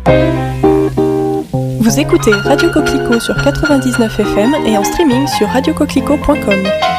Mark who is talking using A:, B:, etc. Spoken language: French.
A: Vous écoutez Radio Coquelicot sur 99 FM et en streaming sur radiocoquelicot.com.